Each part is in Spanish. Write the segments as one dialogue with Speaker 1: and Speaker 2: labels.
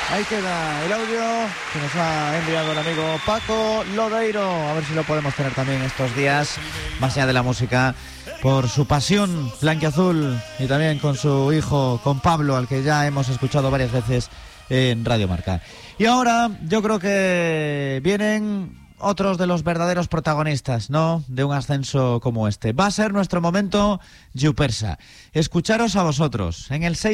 Speaker 1: Ahí queda el audio que nos ha enviado el amigo Paco Lodeiro. A ver si lo podemos tener también estos días, más allá de la música, por su pasión blanquiazul y también con su hijo, con Pablo, al que ya hemos escuchado varias veces en Radio Marca. Y ahora yo creo que vienen otros de los verdaderos protagonistas, ¿no?, de un ascenso como este. Va a ser nuestro momento Youpersa. Escucharos a vosotros en el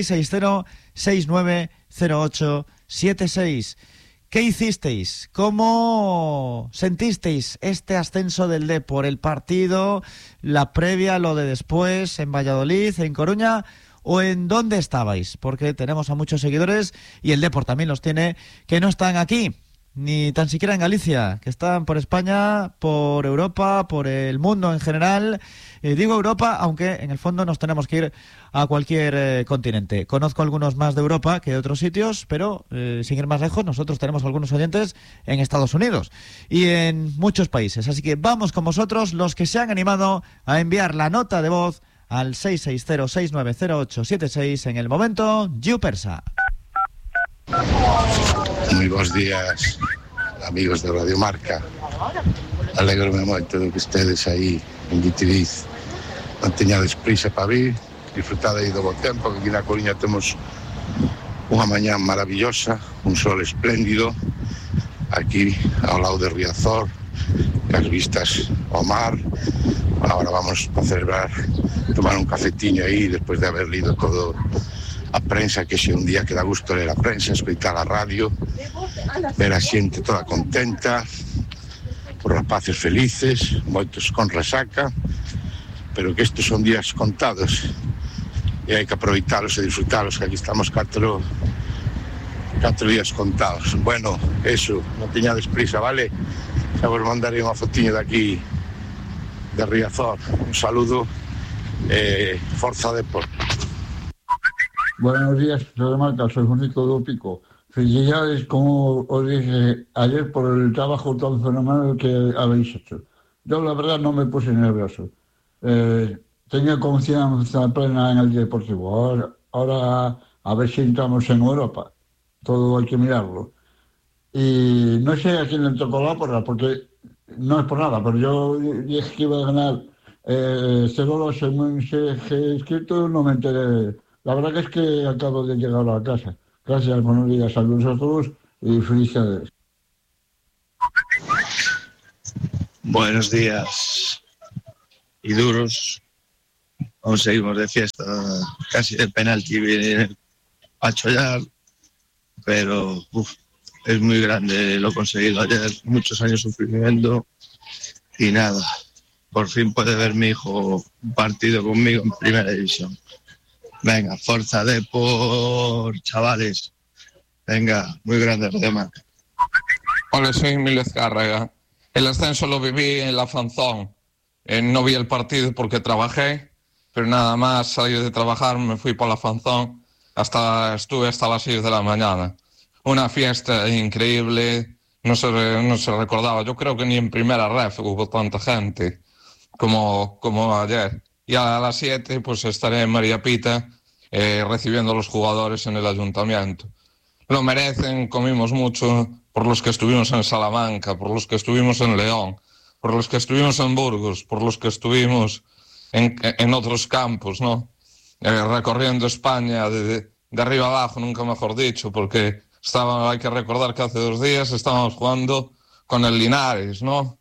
Speaker 1: 660-690876. ¿Qué hicisteis? ¿Cómo sentisteis este ascenso del Depor? ¿El partido, la previa, lo de después, en Valladolid, en Coruña? ¿O en dónde estabais? Porque tenemos a muchos seguidores, y el Depor también los tiene, que no están aquí, ni tan siquiera en Galicia, que están por España, por Europa, por el mundo en general. Digo Europa, aunque en el fondo nos tenemos que ir a cualquier continente. Conozco algunos más de Europa que de otros sitios, pero sin ir más lejos, nosotros tenemos algunos oyentes en Estados Unidos y en muchos países. Así que vamos con vosotros, los que se han animado a enviar la nota de voz al 660-690876 en el momento Youpersa.
Speaker 2: Moi bons días, amigos de Radio Marca. Alégrome moito de que estedes aí en Guitiriz. Non teñades prisa para vir, disfrutad aí do bo tempo, que aquí na Coruña temos unha mañá maravillosa, un sol espléndido, aquí ao lado de Riazor, cas vistas ao mar. Agora vamos a celebrar, tomar un cafetiño aí, despois de haber lido todo a prensa, que xe un día que dá gusto ler a prensa, escoitar a radio, ver a xente toda contenta, os rapaces felices, moitos con resaca, pero que estes son días contados e hai que aproveitalos e disfrutalos, que aquí estamos 4 días contados. Bueno, eso, non teñades prisa, vale? Xa vos mandarei unha fotiño de aquí de Riazor. Un saludo, forza Depor.
Speaker 3: Buenos días, Radio Marca, soy Juanico do Pico. Felicidades, como os dije ayer, por el trabajo tan fenomenal que habéis hecho. Yo, la verdad, no me puse nervioso. Tenía confianza plena en el Deportivo. Ahora a ver si entramos en Europa. Todo hay que mirarlo. Y no sé a quién le tocó la porra, porque no es por nada, pero yo dije que iba a ganar 0-2 en un CG escrito, no me enteré. La verdad que es que acabo de llegar a la casa. Gracias, buenos días, saludos a todos y felicidades.
Speaker 4: Buenos días y duros. Aún seguimos de fiesta, casi de penalti viene a chollar, pero es muy grande lo conseguido ayer, muchos años sufrimiento y nada, por fin puede ver mi hijo un partido conmigo en primera división. Venga, forza Depor, chavales. Venga, muy grande Radio Marca.
Speaker 5: Hola, soy Emilio Azcárraga. El ascenso lo viví en la Fanzón. No vi el partido porque trabajé, pero nada más salí de trabajar, me fui por la Fanzón, estuve hasta las 6 de la mañana. Una fiesta increíble, no se recordaba. Yo creo que ni en primera ref hubo tanta gente como ayer. Y a las 7 pues estaré en María Pita recibiendo a los jugadores en el ayuntamiento. Lo merecen, comimos mucho por los que estuvimos en Salamanca, por los que estuvimos en León, por los que estuvimos en Burgos, por los que estuvimos en otros campos, ¿no? Recorriendo España de arriba abajo, nunca mejor dicho, porque hay que recordar que hace 2 días estábamos jugando con el Linares, ¿no?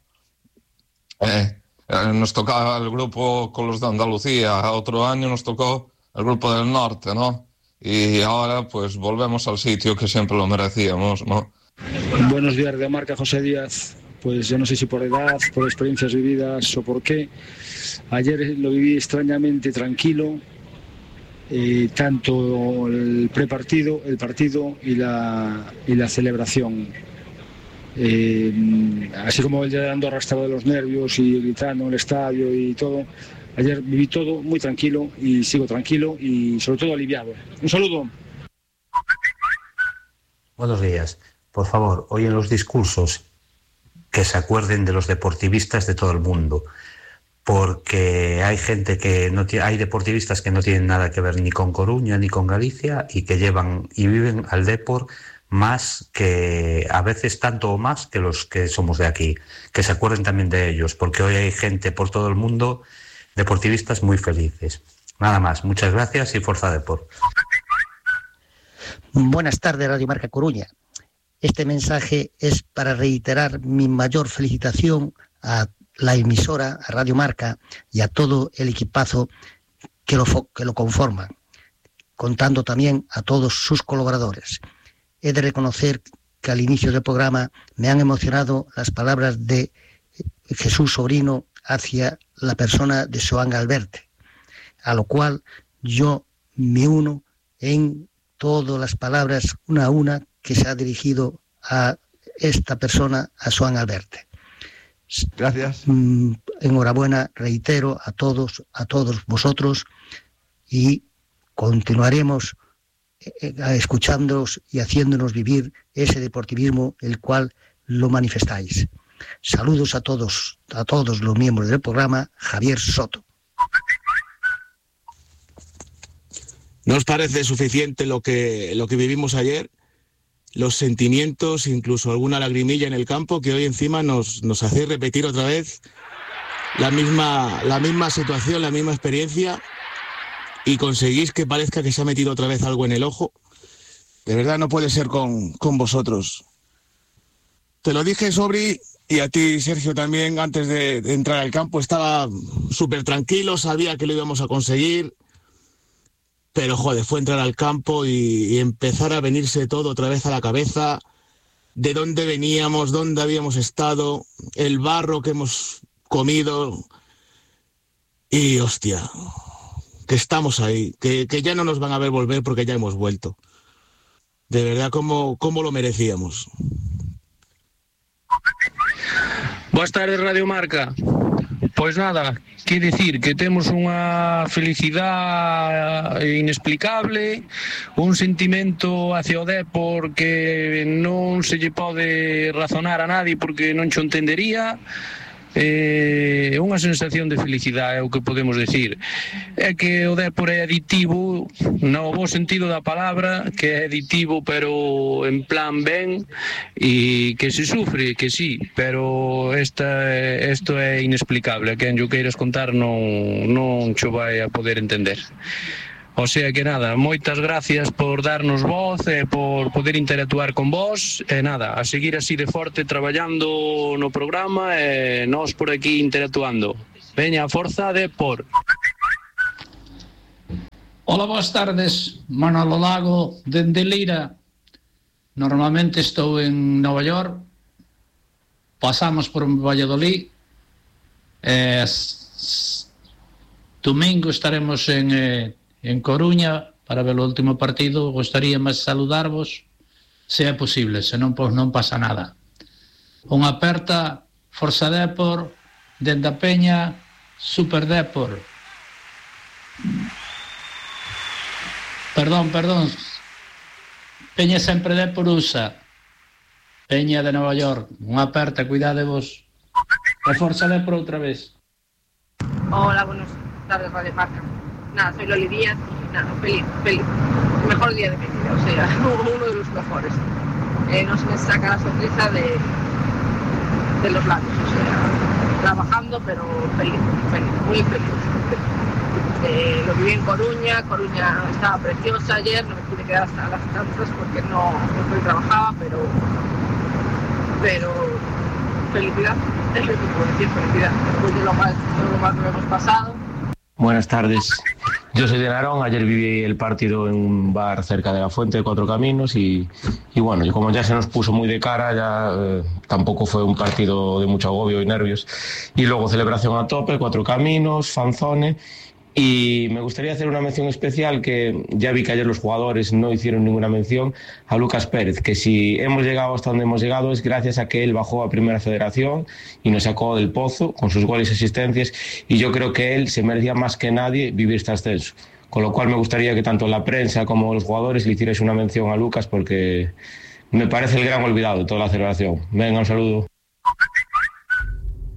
Speaker 5: Nos tocaba el grupo con los de Andalucía, otro año nos tocó el grupo del norte, ¿no? Y ahora pues volvemos al sitio que siempre lo merecíamos, ¿no?
Speaker 6: Buenos días, de Marca, José Díaz. Pues yo no sé si por edad, por experiencias vividas o por qué. Ayer lo viví extrañamente tranquilo, tanto el prepartido, el partido y la celebración. Así como el día de Andorra estaba de los nervios y gritando en el estadio y todo, ayer viví todo muy tranquilo y sigo tranquilo y sobre todo aliviado. Un saludo.
Speaker 7: Buenos días. Por favor, hoy en los discursos que se acuerden de los deportivistas de todo el mundo, porque hay gente que no tiene, hay deportivistas que no tienen nada que ver ni con Coruña ni con Galicia y que llevan y viven al Depor más que, a veces tanto o más que los que somos de aquí, que se acuerden también de ellos, porque hoy hay gente por todo el mundo, deportivistas muy felices. Nada más, muchas gracias y Forza Depor.
Speaker 8: Buenas tardes, Radio Marca Coruña. Este mensaje es para reiterar mi mayor felicitación a la emisora, a Radio Marca y a todo el equipazo que lo conforma, contando también a todos sus colaboradores. He de reconocer que al inicio del programa me han emocionado las palabras de Jesús Sobrino hacia la persona de Xoán Alberte, a lo cual yo me uno en todas las palabras, una a una, que se ha dirigido a esta persona, a Xoán Alberte.
Speaker 9: Gracias.
Speaker 8: Enhorabuena, reitero, a todos vosotros, y continuaremos escuchándoos y haciéndonos vivir ese deportivismo el cual lo manifestáis. Saludos a todos los miembros del programa. Javier Soto.
Speaker 10: ¿No os parece suficiente lo que vivimos ayer? Los sentimientos, incluso alguna lagrimilla en el campo, que hoy encima nos hacéis repetir otra vez la misma situación, la misma experiencia, y conseguís que parezca que se ha metido otra vez algo en el ojo. De verdad no puede ser con vosotros. Te lo dije, Sobri, y a ti, Sergio, también, antes de entrar al campo. Estaba súper tranquilo, sabía que lo íbamos a conseguir, pero joder, fue entrar al campo y empezar a venirse todo otra vez a la cabeza, de dónde veníamos, dónde habíamos estado, el barro que hemos comido, y hostia, que estamos ahí, que ya no nos van a ver volver porque ya hemos vuelto. De verdad, ¿cómo lo merecíamos?
Speaker 11: Boas tardes, Radio Marca. Pois nada, que dicir que temos unha felicidade inexplicable, un sentimento hacia o Depor que non se lle pode razonar a nadie porque non xo entendería. Unha sensación de felicidade é o que podemos decir. É que o Depor é aditivo no bo sentido da palabra, que é aditivo pero en plan ben, e que se sufre, que sí, pero isto é inexplicable. Quen yo queiras contar non xo vai a poder entender. O sea que nada, moitas gracias por darnos voz e por poder interactuar con vos, e nada, a seguir así de forte traballando no programa e nós por aquí interactuando. Veña, Forza Depor.
Speaker 12: Hola, boas tardes, Manolo Lago, dende Lira. Normalmente estou en Nova York, pasamos por Valladolid, domingo estaremos en Coruña para ver o último partido. Gostaría máis saludarvos, se é posible, se non, pois non pasa nada. Unha aperta, Forza Depor, dende a Peña, Super Depor. Perdón, Peña sempre Depor USA, Peña de Nova York, unha aperta, cuidadevos. E Forza Depor outra vez.
Speaker 13: Hola, buenas tardes, Radio Marca. Nada, soy Loli Díaz y nada, feliz. El mejor día de mi vida, o sea, uno de los mejores. No se me saca la sonrisa de los labios, o sea, trabajando, pero feliz, muy feliz. Lo viví en Coruña estaba preciosa ayer, no me pude quedar hasta las tantas porque no trabajaba, pero felicidad, es lo que puedo decir, felicidad, después de lo mal que hemos pasado.
Speaker 14: Buenas tardes, yo soy de Narón. Ayer viví el partido en un bar cerca de la Fuente de Cuatro Caminos y bueno, como ya se nos puso muy de cara, ya tampoco fue un partido de mucho agobio y nervios. Y luego celebración a tope, Cuatro Caminos, fanzone. Y me gustaría hacer una mención especial, que ya vi que ayer los jugadores no hicieron ninguna mención, a Lucas Pérez, que si hemos llegado hasta donde hemos llegado es gracias a que él bajó a Primera Federación y nos sacó del pozo con sus goles y asistencias, y yo creo que él se merecía más que nadie vivir este ascenso. Con lo cual me gustaría que tanto la prensa como los jugadores le hicierais una mención a Lucas, porque me parece el gran olvidado de toda la celebración. Venga, un saludo.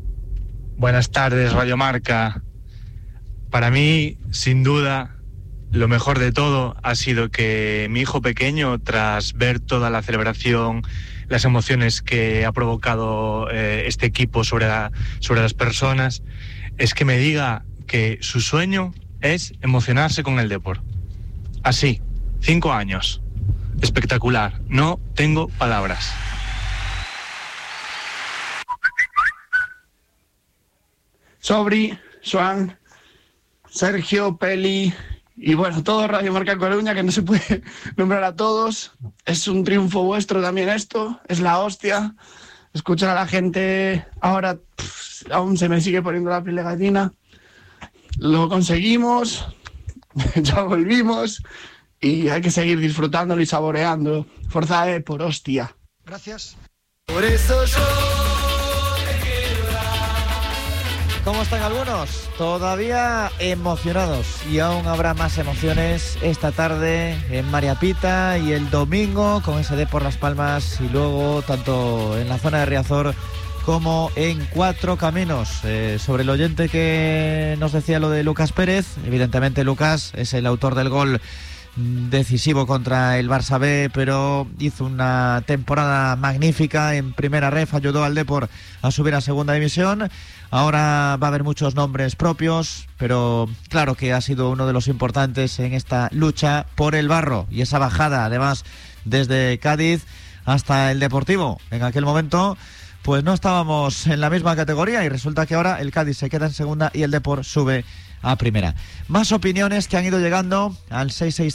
Speaker 15: Buenas tardes, Radio Marca. Para mí, sin duda, lo mejor de todo ha sido que mi hijo pequeño, tras ver toda la celebración, las emociones que ha provocado este equipo sobre las personas, es que me diga que su sueño es emocionarse con el Depor. Así, 5 años. Espectacular. No tengo palabras.
Speaker 16: Sobri, Joan, Sergio, Peli y bueno, todo Radio Marca Coruña, que no se puede nombrar a todos. Es un triunfo vuestro también esto, es la hostia. Escuchar a la gente ahora, aún se me sigue poniendo la piel de gallina. Lo conseguimos, ya volvimos y hay que seguir disfrutándolo y saboreando. Forza por hostia.
Speaker 1: Gracias.
Speaker 17: Por eso yo...
Speaker 1: ¿Cómo están algunos? Todavía emocionados y aún habrá más emociones esta tarde en María Pita y el domingo con ese Depor Las Palmas y luego tanto en la zona de Riazor como en Cuatro Caminos. Sobre el oyente que nos decía lo de Lucas Pérez, evidentemente Lucas es el autor del gol decisivo contra el Barça B, pero hizo una temporada magnífica en primera ref, ayudó al Depor a subir a segunda división. Ahora va a haber muchos nombres propios, pero claro que ha sido uno de los importantes en esta lucha por el barro y esa bajada, además, desde Cádiz hasta el Deportivo. En aquel momento pues no estábamos en la misma categoría y resulta que ahora el Cádiz se queda en segunda y el Depor sube a primera. Más opiniones que han ido llegando al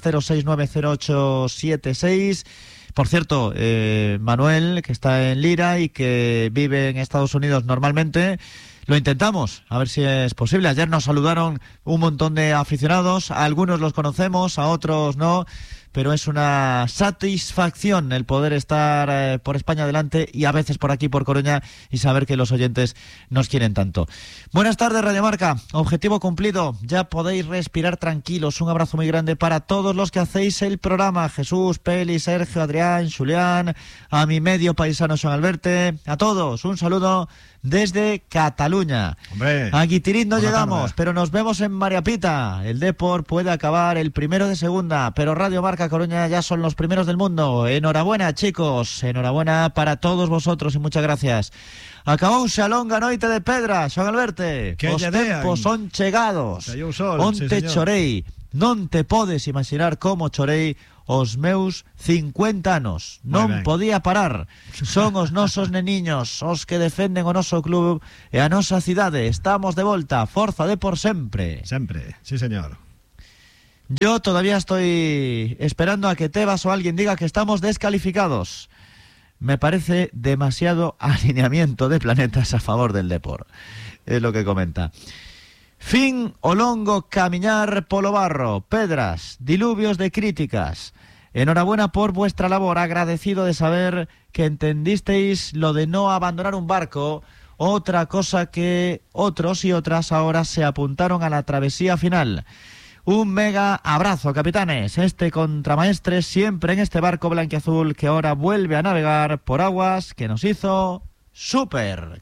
Speaker 1: 660-690-876. Por cierto, Manuel, que está en Lira y que vive en Estados Unidos normalmente, lo intentamos, a ver si es posible. Ayer nos saludaron un montón de aficionados, a algunos los conocemos, a otros no, pero es una satisfacción el poder estar por España adelante y a veces por aquí, por Coruña, y saber que los oyentes nos quieren tanto. Buenas tardes, Radio Marca. Objetivo cumplido. Ya podéis respirar tranquilos. Un abrazo muy grande para todos los que hacéis el programa. Jesús, Peli, Sergio, Adrián, Julián, a mi medio paisano Joan Alberte, a todos. Un saludo desde Cataluña.
Speaker 18: Hombre,
Speaker 1: a Guitirín no llegamos,
Speaker 18: tarde.
Speaker 1: pero nos vemos en María Pita. El Depor puede acabar el primero de segunda, pero Radio Marca Coruña ya son los primeros del mundo. Enhorabuena, chicos, enhorabuena para todos vosotros y muchas gracias. Acabouse a longa noite de pedra, Xoan Alberte. Os tempos son chegados. Onte chorei. Non te podes imaginar como chorei os meus 50 anos. Non podía parar. Son os nosos neniños os que defenden o noso club e a nosa cidade. Estamos de volta. Forza de por sempre.
Speaker 18: Sempre, sí señor.
Speaker 1: Yo todavía estoy esperando a que Tebas o alguien diga que estamos descalificados. Me parece demasiado alineamiento de planetas a favor del Depor. Es lo que comenta. Fin o longo camiñar polo barro, pedras, diluvios de críticas. Enhorabuena por vuestra labor, agradecido de saber que entendisteis lo de no abandonar un barco, otra cosa que otros y otras ahora se apuntaron a la travesía final. Un mega abrazo, capitanes. Este contramaestre siempre en este barco blanquiazul que ahora vuelve a navegar por aguas que nos hicieron súper.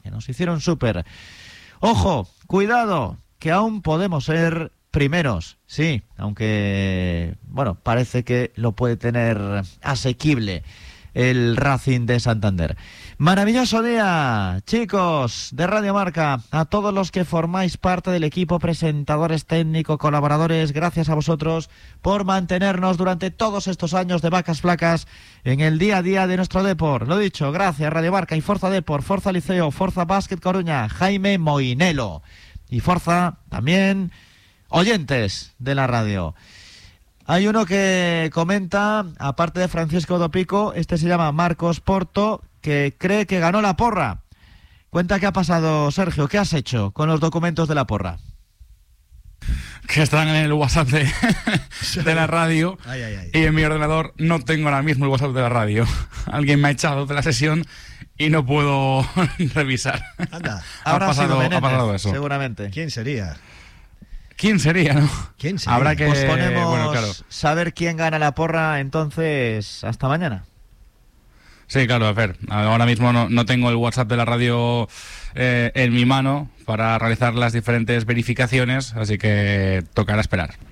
Speaker 1: Ojo, cuidado, que aún podemos ser primeros, sí, aunque, bueno, parece que lo puede tener asequible el Racing de Santander. Maravilloso día, chicos de Radio Marca, a todos los que formáis parte del equipo, presentadores, técnicos, colaboradores, gracias a vosotros por mantenernos durante todos estos años de vacas flacas en el día a día de nuestro Depor. Lo dicho, gracias Radio Marca y Forza Depor, Forza Liceo, Forza Básquet Coruña, Jaime Moinelo y Forza también oyentes de la radio. Hay uno que comenta, aparte de Francisco Dopico, este se llama Marcos Porto, que cree que ganó la porra. Cuenta qué ha pasado, Sergio, ¿qué has hecho con los documentos de la porra?
Speaker 19: Que están en el WhatsApp de la radio. Y en mi ordenador no tengo ahora mismo el WhatsApp de la radio. Alguien me ha echado de la sesión y no puedo revisar.
Speaker 18: Anda,
Speaker 19: ha pasado eso.
Speaker 18: Seguramente. ¿Quién sería,
Speaker 1: no?
Speaker 18: ¿Quién sería?
Speaker 1: Habrá que
Speaker 19: ponemos
Speaker 1: saber quién gana la porra, entonces, hasta mañana.
Speaker 19: Sí, claro, a ver, ahora mismo no tengo el WhatsApp de la radio en mi mano para realizar las diferentes verificaciones, así que tocará esperar.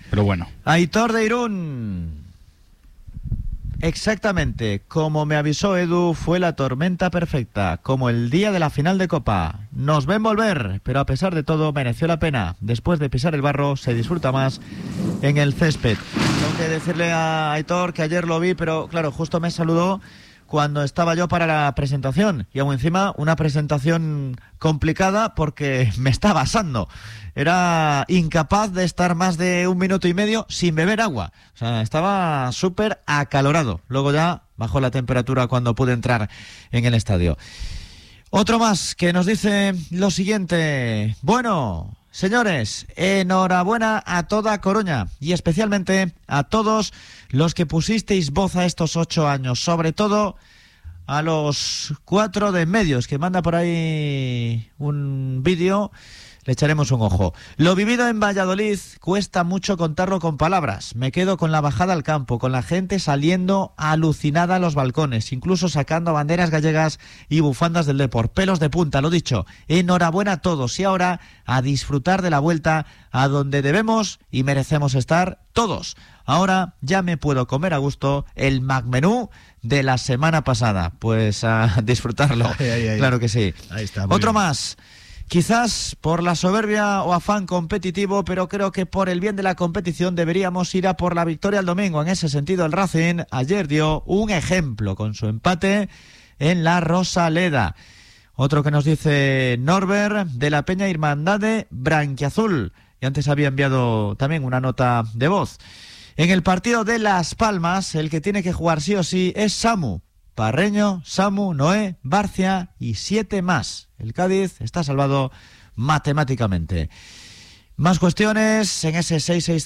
Speaker 19: Pero bueno.
Speaker 1: Aitor de Irún. Exactamente, como me avisó Edu, fue la tormenta perfecta, como el día de la final de Copa. Nos ven volver, pero a pesar de todo mereció la pena. Después de pisar el barro se disfruta más en el césped. Tengo que decirle a Aitor que ayer lo vi, pero claro, justo me saludó cuando estaba yo para la presentación, y aún encima una presentación complicada porque me estaba asando. Era incapaz de estar más de 1 minuto y medio sin beber agua. O sea, estaba súper acalorado. Luego ya bajó la temperatura cuando pude entrar en el estadio. Otro más que nos dice lo siguiente. Bueno, señores, enhorabuena a toda Coruña y especialmente a todos los que pusisteis voz a estos 8 años, sobre todo a los 4 de medios, que manda por ahí un vídeo, le echaremos un ojo. Lo vivido en Valladolid cuesta mucho contarlo con palabras. Me quedo con la bajada al campo, con la gente saliendo alucinada a los balcones, incluso sacando banderas gallegas y bufandas del Depor. Pelos de punta, lo dicho. Enhorabuena a todos y ahora a disfrutar de la vuelta a donde debemos y merecemos estar todos. Ahora ya me puedo comer a gusto el McMenú de la semana pasada. Pues a disfrutarlo. Claro que sí.
Speaker 18: Ahí está,
Speaker 1: otro
Speaker 18: bien.
Speaker 1: más. Quizás por la soberbia o afán competitivo, pero creo que por el bien de la competición deberíamos ir a por la victoria el domingo. En ese sentido, el Racing ayer dio un ejemplo con su empate en la Rosaleda. Otro que nos dice Norbert de la Peña Hermandade Branquiazul. Y antes había enviado también una nota de voz. En el partido de Las Palmas, el que tiene que jugar sí o sí es Samu. Parreño, Samu, Noé, Barcia y 7 más. El Cádiz está salvado matemáticamente. Más cuestiones en ese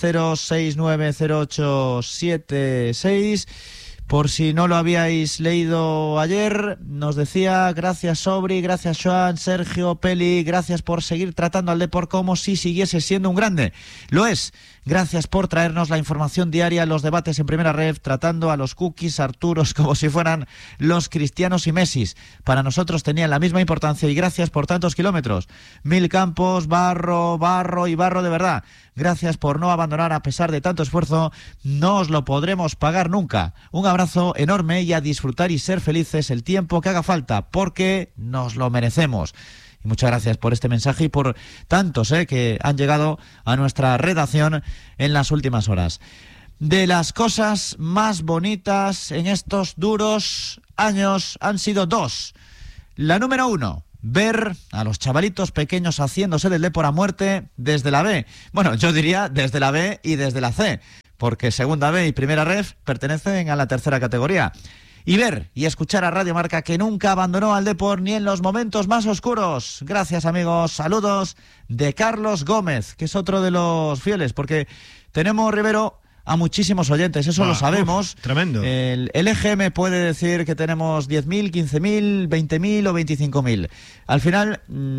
Speaker 1: 660-690876. Por si no lo habíais leído ayer, nos decía gracias Sobri, gracias Joan, Sergio, Peli, gracias por seguir tratando al Depor como si siguiese siendo un grande. Lo es. Gracias por traernos la información diaria, los debates en Primera Ref, tratando a los Cookies, Arturos como si fueran los Cristianos y Messis. Para nosotros tenían la misma importancia y gracias por tantos kilómetros. 1000 campos, barro, barro y barro de verdad. Gracias por no abandonar a pesar de tanto esfuerzo. No os lo podremos pagar nunca. Un abrazo enorme y a disfrutar y ser felices el tiempo que haga falta, porque nos lo merecemos. Y muchas gracias por este mensaje y por tantos que han llegado a nuestra redacción en las últimas horas. De las cosas más bonitas en estos duros años han sido 2. La número 1, ver a los chavalitos pequeños haciéndose del Depor a muerte desde la B. Bueno, yo diría desde la B y desde la C, porque Segunda B y Primera Ref pertenecen a la tercera categoría. Y ver y escuchar a Radio Marca, que nunca abandonó al Depor ni en los momentos más oscuros. Gracias, amigos. Saludos de Carlos Gómez, que es otro de los fieles, porque tenemos, Rivero, a muchísimos oyentes, eso lo sabemos.
Speaker 18: Tremendo.
Speaker 1: El EGM puede decir que tenemos 10.000, 15.000, 20.000 o 25.000. Al final,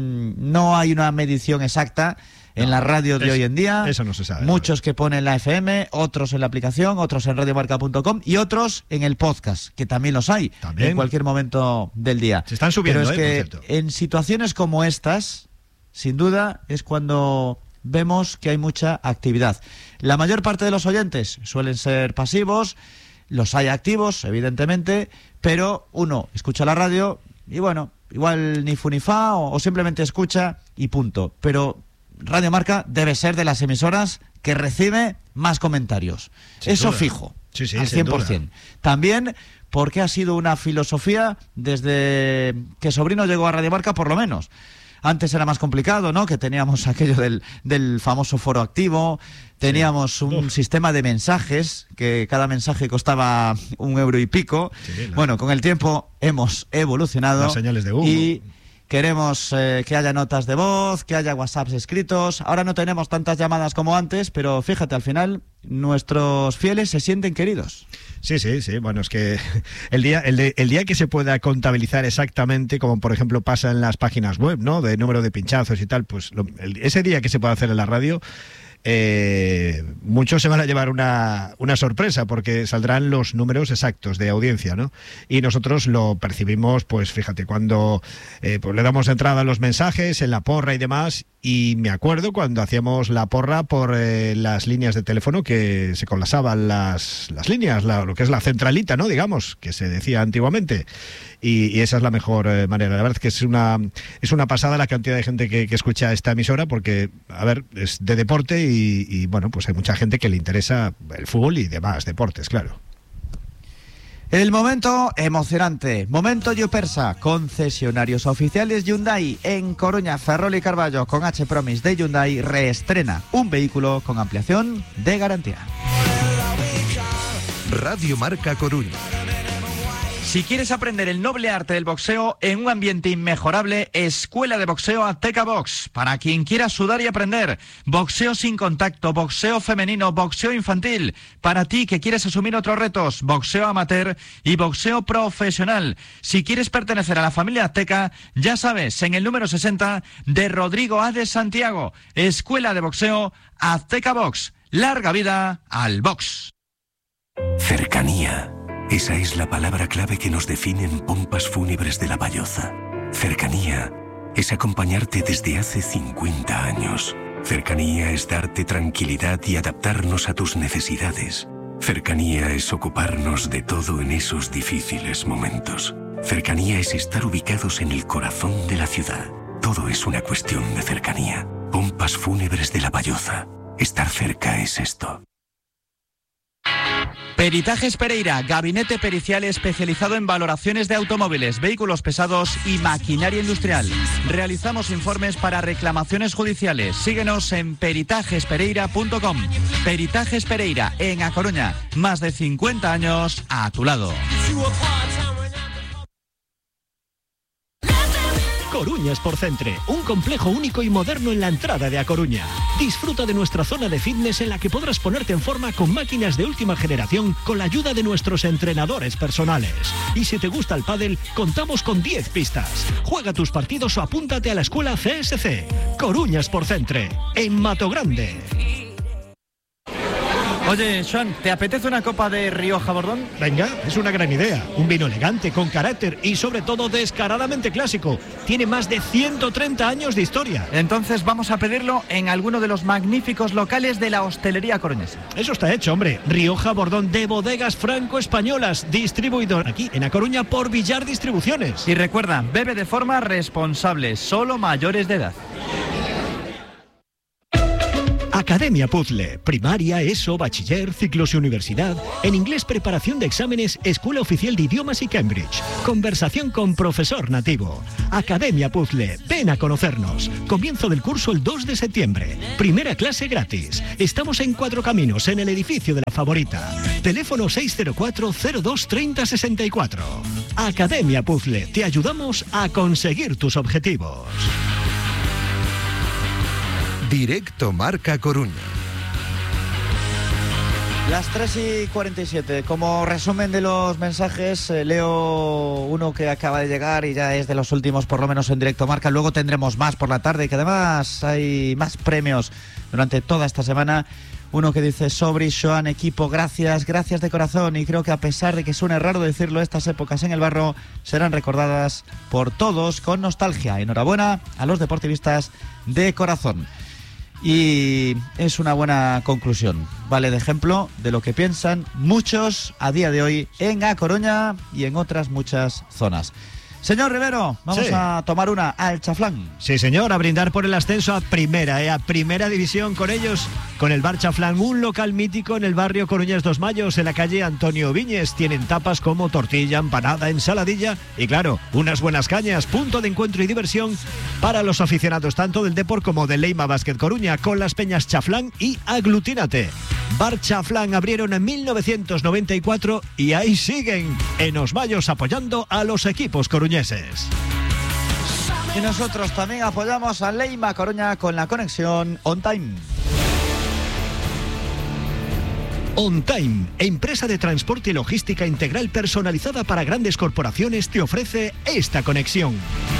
Speaker 1: no hay una medición exacta en la radio de hoy en día.
Speaker 18: Eso no se sabe.
Speaker 1: Muchos que ponen la FM, otros en la aplicación, otros en radiomarca.com y otros en el podcast, que también los hay en cualquier momento del día.
Speaker 18: Se están subiendo,
Speaker 1: pero es que
Speaker 18: por cierto.
Speaker 1: en situaciones como estas, sin duda, es cuando vemos que hay mucha actividad. La mayor parte de los oyentes suelen ser pasivos, los hay activos, evidentemente, pero uno escucha la radio y bueno, igual ni fu ni fa o simplemente escucha y punto. Pero Radio Marca debe ser de las emisoras que recibe más comentarios.
Speaker 18: Sin
Speaker 1: Eso
Speaker 18: duda.
Speaker 1: Fijo,
Speaker 18: Sí,
Speaker 1: al 100%. También porque ha sido una filosofía desde que Sobrino llegó a Radio Marca, por lo menos. Antes era más complicado, ¿no? Que teníamos aquello del famoso foro activo, teníamos un sistema de mensajes, que cada mensaje costaba 1 euro y pico. Bueno, con el tiempo hemos evolucionado.
Speaker 18: Las señales de humo.
Speaker 1: Y queremos que haya notas de voz, que haya WhatsApps escritos. Ahora no tenemos tantas llamadas como antes, pero fíjate, al final nuestros fieles se sienten queridos.
Speaker 18: Sí. Bueno, es que el día que se pueda contabilizar exactamente, como por ejemplo pasa en las páginas web, ¿no? De número de pinchazos y tal, pues ese día que se pueda hacer en la radio, muchos se van a llevar una sorpresa, porque saldrán los números exactos de audiencia, ¿no? Y nosotros lo percibimos, pues fíjate, cuando pues le damos entrada a los mensajes en la porra y demás, y me acuerdo cuando hacíamos la porra por las líneas de teléfono, que se colapsaban las líneas, lo que es la centralita, ¿no? Digamos, que se decía antiguamente. Y esa es la mejor manera. La verdad es que es una pasada la cantidad de gente que escucha esta emisora, porque, a ver, es de deporte y bueno, pues hay mucha gente que le interesa el fútbol y demás deportes, claro.
Speaker 1: El momento emocionante, momento Yupersa, concesionarios oficiales Hyundai en Coruña, Ferrol y Carballo, con H-Promise de Hyundai, reestrena un vehículo con ampliación de garantía.
Speaker 17: Radio Marca Coruña.
Speaker 1: Si quieres aprender el noble arte del boxeo en un ambiente inmejorable, Escuela de Boxeo Azteca Box. Para quien quiera sudar y aprender, boxeo sin contacto, boxeo femenino, boxeo infantil. Para ti que quieres asumir otros retos, boxeo amateur y boxeo profesional. Si quieres pertenecer a la familia Azteca, ya sabes, en el número 60 de Rodrigo A. de Santiago. Escuela de Boxeo Azteca Box. Larga vida al box.
Speaker 20: Cercanía. Esa es la palabra clave que nos define en Pompas Fúnebres de La Valloza. Cercanía es acompañarte desde hace 50 años. Cercanía es darte tranquilidad y adaptarnos a tus necesidades. Cercanía es ocuparnos de todo en esos difíciles momentos. Cercanía es estar ubicados en el corazón de la ciudad. Todo es una cuestión de cercanía. Pompas Fúnebres de La Valloza. Estar cerca es esto.
Speaker 1: Peritajes Pereira, gabinete pericial especializado en valoraciones de automóviles, vehículos pesados y maquinaria industrial. Realizamos informes para reclamaciones judiciales. Síguenos en peritajespereira.com. Peritajes Pereira, en A Coruña. Más de 50 años a tu lado.
Speaker 21: Coruña Sport Centre, un complejo único y moderno en la entrada de A Coruña. Disfruta de nuestra zona de fitness en la que podrás ponerte en forma con máquinas de última generación con la ayuda de nuestros entrenadores personales. Y si te gusta el pádel, contamos con 10 pistas. Juega tus partidos o apúntate a la escuela CSC. Coruña Sport Centre, en Mato Grande.
Speaker 1: Oye, Joan, ¿te apetece una copa de Rioja Bordón?
Speaker 21: Venga, es una gran idea. Un vino elegante, con carácter y sobre todo descaradamente clásico. Tiene más de 130 años de historia.
Speaker 1: Entonces vamos a pedirlo en alguno de los magníficos locales de la hostelería coruñesa.
Speaker 21: Eso está hecho, hombre. Rioja Bordón de Bodegas Franco-Españolas, distribuidor aquí en A Coruña por Villar Distribuciones.
Speaker 1: Y recuerda, bebe de forma responsable, solo mayores de edad.
Speaker 21: Academia Puzzle, primaria, ESO, bachiller, ciclos y universidad. En inglés, preparación de exámenes, Escuela Oficial de Idiomas y Cambridge. Conversación con profesor nativo. Academia Puzzle, ven a conocernos. Comienzo del curso el 2 de septiembre. Primera clase gratis. Estamos en Cuatro Caminos, en el edificio de La Favorita. Teléfono 604-02-3064. Academia Puzzle, te ayudamos a conseguir tus objetivos.
Speaker 17: Directo Marca Coruña.
Speaker 1: Las 3:47. Como resumen de los mensajes, leo uno que acaba de llegar y ya es de los últimos, por lo menos en Directo Marca. Luego tendremos más por la tarde, que además hay más premios durante toda esta semana. Uno que dice: Sobri, Joan, equipo, gracias de corazón, y creo que a pesar de que suene raro decirlo, estas épocas en el barro serán recordadas por todos con nostalgia. Enhorabuena a los deportivistas de corazón. Y es una buena conclusión, vale de ejemplo de lo que piensan muchos a día de hoy en A Coruña y en otras muchas zonas. Señor Rivero, vamos a tomar una al Chaflán.
Speaker 21: Sí, señor, a brindar por el ascenso a primera división con ellos, con el Bar Chaflán, un local mítico en el barrio Coruñés 2 Mayos, en la calle Antonio Viñes. Tienen tapas como tortilla, empanada, ensaladilla y, claro, unas buenas cañas, punto de encuentro y diversión para los aficionados tanto del Depor como del Leima Básquet Coruña, con las peñas Chaflán y Aglutínate. Bar Chaflán abrieron en 1994 y ahí siguen en Os Mayos apoyando a los equipos coruñeses.
Speaker 1: Y nosotros también apoyamos a Leima Coruña con la conexión On Time.
Speaker 21: On Time, empresa de transporte y logística integral personalizada para grandes corporaciones, te ofrece esta conexión.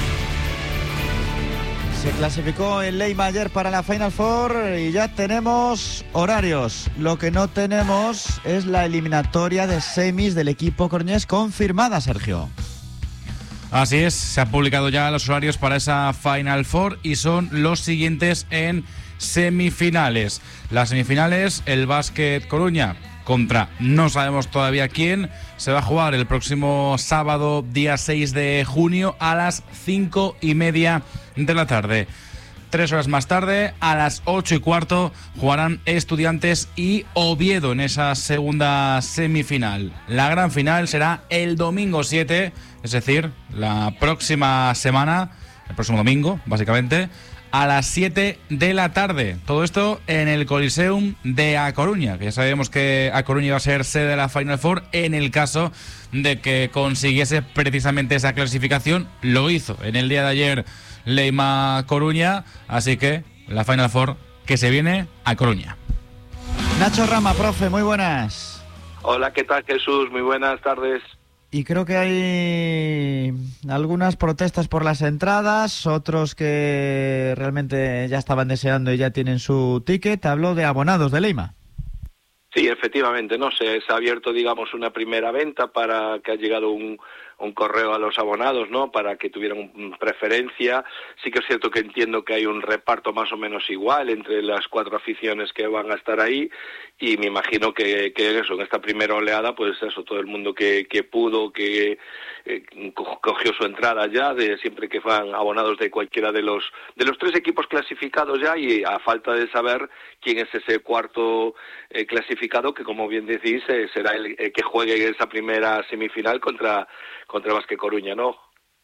Speaker 1: Se clasificó el Leima ayer para la Final Four y ya tenemos horarios. Lo que no tenemos es la eliminatoria de semis del equipo coruñés confirmada, Sergio.
Speaker 19: Así es, se han publicado ya los horarios para esa Final Four y son los siguientes en semifinales. Las semifinales, el Básquet Coruña contra no sabemos todavía quién, se va a jugar el próximo sábado, día 6 de junio, a las 5:30 de la tarde. 3 horas más tarde, a las 8:15, jugarán Estudiantes y Oviedo en esa segunda semifinal. La gran final será el domingo 7, es decir, la próxima semana, el próximo domingo, básicamente, a las 7 de la tarde. Todo esto en el Coliseum de A Coruña, que ya sabemos que A Coruña iba a ser sede de la Final Four en el caso de que consiguiese precisamente esa clasificación. Lo hizo en el día de ayer Leima Coruña, así que la Final Four que se viene a Coruña.
Speaker 1: Nacho Rama, profe, muy buenas.
Speaker 2: Hola, ¿qué tal, Jesús? Muy buenas tardes.
Speaker 1: Y creo que hay algunas protestas por las entradas, otros que realmente ya estaban deseando y ya tienen su ticket. Hablo de abonados de Leima.
Speaker 2: Sí, efectivamente, no sé, se ha abierto, digamos, una primera venta para que ha llegado un correo a los abonados, ¿no?, para que tuvieran preferencia. Sí que es cierto que entiendo que hay un reparto más o menos igual entre las 4 aficiones que van a estar ahí, y me imagino que eso, en esta primera oleada, pues eso, todo el mundo que pudo, que cogió su entrada ya, de siempre que van abonados de cualquiera de los 3 equipos clasificados ya, y a falta de saber quién es ese cuarto clasificado, que como bien decís, será el que juegue esa primera semifinal contra Básquet Coruña, ¿no?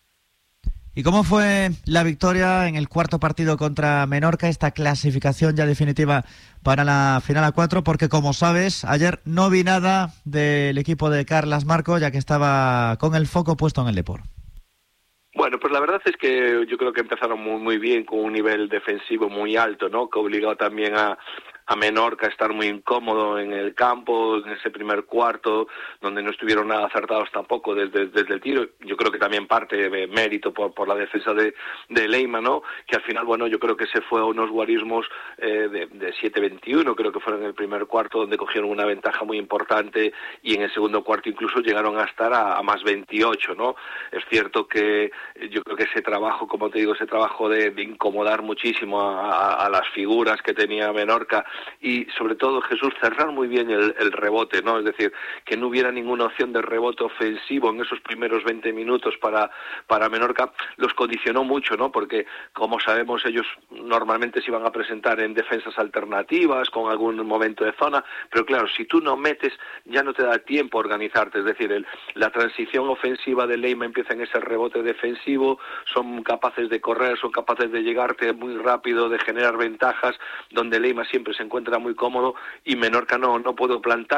Speaker 1: ¿Y cómo fue la victoria en el cuarto partido contra Menorca, esta clasificación ya definitiva para la final a 4? Porque, como sabes, ayer no vi nada del equipo de Carlas Marco, ya que estaba con el foco puesto en el Depor.
Speaker 2: Bueno, pues la verdad es que yo creo que empezaron muy bien, con un nivel defensivo muy alto, ¿no?, que obligó también a Menorca a estar muy incómodo en el campo, en ese primer cuarto, donde no estuvieron nada acertados tampoco desde el tiro. Yo creo que también parte de mérito por la defensa de Leima, ¿no?, que al final, bueno, yo creo que se fue a unos guarismos de 7-21, creo que fueron en el primer cuarto, donde cogieron una ventaja muy importante, y en el segundo cuarto incluso llegaron a estar a más 28, ¿no? Es cierto que yo creo que ese trabajo, como te digo, ese trabajo de incomodar muchísimo a las figuras que tenía Menorca, y sobre todo, Jesús, cerrar muy bien el rebote, ¿no? Es decir, que no hubiera ninguna opción de rebote ofensivo en esos primeros 20 minutos para Menorca, los condicionó mucho, ¿no? Porque, como sabemos, ellos normalmente se iban a presentar en defensas alternativas, con algún momento de zona, pero claro, si tú no metes, ya no te da tiempo a organizarte. Es decir, la transición ofensiva de Leima empieza en ese rebote defensivo, son capaces de correr, son capaces de llegarte muy rápido, de generar ventajas, donde Leima siempre se encuentra muy cómodo, y Menorca no pudo plantarse.